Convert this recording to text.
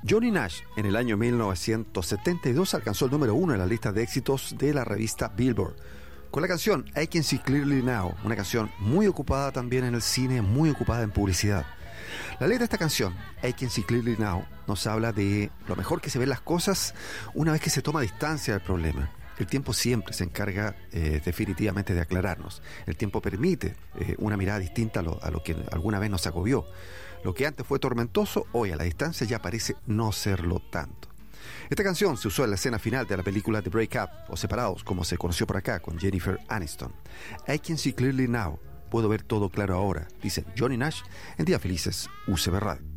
Johnny Nash en el año 1972 alcanzó el número 1 en la lista de éxitos de la revista Billboard con la canción I Can See Clearly Now, una canción muy ocupada también en el cine, muy ocupada en publicidad. La letra de esta canción, I Can See Clearly Now, nos habla de lo mejor que se ven las cosas una vez que se toma distancia del problema. El tiempo siempre se encarga definitivamente de aclararnos. El tiempo permite una mirada distinta a lo que alguna vez nos agobió. Lo que antes fue tormentoso, hoy a la distancia ya parece no serlo tanto. Esta canción se usó en la escena final de la película The Breakup, o Separados, como se conoció por acá, con Jennifer Aniston. I Can See Clearly Now, puedo ver todo claro ahora, dice Johnny Nash en Días Felices, UCB Radio.